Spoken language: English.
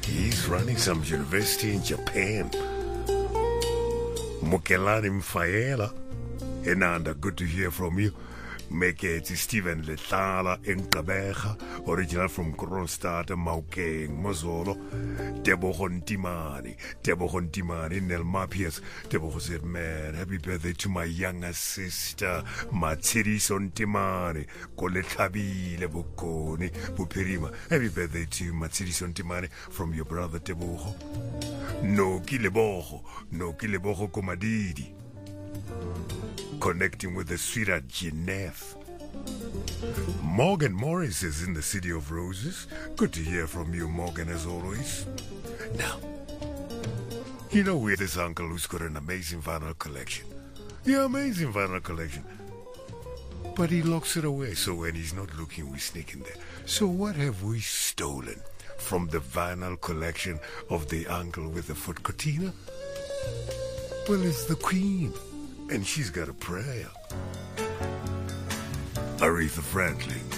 He's running some university in Japan. Mukelani Mfaela. Enanda, good to hear from you. Make it Stephen Letala Enkabeja, original from Kronstadt, Maukeng, Mozolo, Debohon Timani, Nel Mapias. Deboho said, man, happy birthday to my younger sister, Matsiri Son Timani, Koletabi Lebokoni, Buperima. Happy birthday to you, Matsiri Son Timani, from your brother Deboho. No Kileboho Komadidi. Connecting with the sweetheart Jeanette. Morgan Morris is in the City of Roses. Good to hear from you, Morgan, as always. Now, you know we're this uncle who's got an amazing vinyl collection. Yeah, amazing vinyl collection. But he locks it away, so when he's not looking, we sneak in there. So what have we stolen from the vinyl collection of the uncle with the foot cortina? Well, it's the Queen. And she's got a prayer. Aretha Franklin.